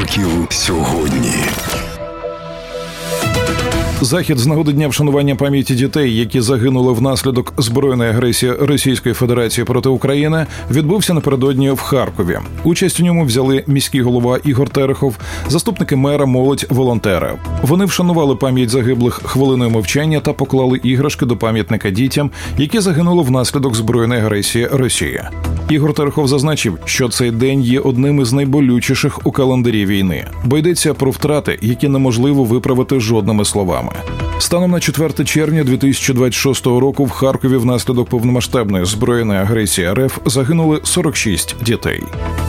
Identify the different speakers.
Speaker 1: років сьогодні.
Speaker 2: Захід з нагоди Дня вшанування пам'яті дітей, які загинули внаслідок збройної агресії Російської Федерації проти України, відбувся напередодні в Харкові. Участь у ньому взяли міський голова Ігор Терехов, заступники мера, молодь, волонтери. Вони вшанували пам'ять загиблих хвилиною мовчання та поклали іграшки до пам'ятника дітям, які загинули внаслідок збройної агресії Росії. Ігор Терехов зазначив, що цей день є одним із найболючіших у календарі війни, бо йдеться про втрати, які неможливо виправити жодними словами. Станом на 4 червня 2026 року в Харкові внаслідок повномасштабної збройної агресії РФ загинули 46 дітей.